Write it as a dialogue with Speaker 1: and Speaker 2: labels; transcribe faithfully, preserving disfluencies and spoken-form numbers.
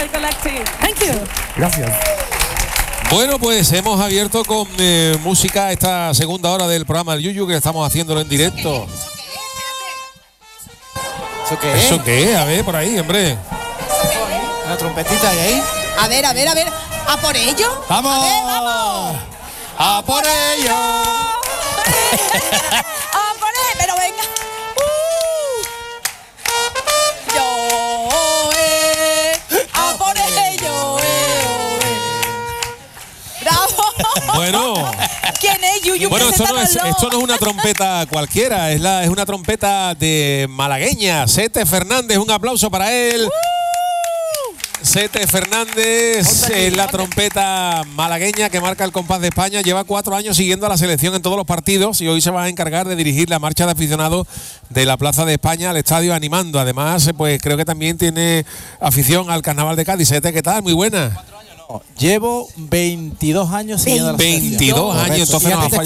Speaker 1: Style Collective. Thank you.
Speaker 2: Gracias.
Speaker 3: Bueno, pues hemos abierto con eh, música esta segunda hora del programa del Yuyu, que estamos haciéndolo en directo.
Speaker 2: ¿Eso qué es?
Speaker 3: ¿Eso qué es? A ver, por ahí, hombre.
Speaker 2: Una trompetita de ahí.
Speaker 4: A ver, a ver, a ver. ¿A por ello?
Speaker 2: ¡Vamos!
Speaker 4: A ver, vamos.
Speaker 2: ¡A por ello!
Speaker 4: ¡A por ello! Pero venga. Uh. Yo, eh. ¡A por ello! Eh, eh. ¡Bravo!
Speaker 3: Bueno.
Speaker 4: ¿Quién es Yuyu?
Speaker 3: Bueno, esto no, es,
Speaker 4: Preséntanoslo.
Speaker 3: esto no es una trompeta cualquiera, es, la, es una trompeta de malagueña. Sete Fernández, un aplauso para él. Sete Fernández es la trompeta malagueña que marca el compás de España. Lleva cuatro años siguiendo a la selección en todos los partidos y hoy se va a encargar de dirigir la marcha de aficionados de la Plaza de España al estadio animando. Además, pues creo que también tiene afición al Carnaval de Cádiz. Sete, ¿qué tal? Muy buena.
Speaker 5: Llevo veintidós años siguiendo la selección.
Speaker 3: veintidós años, entonces nos ha fallado.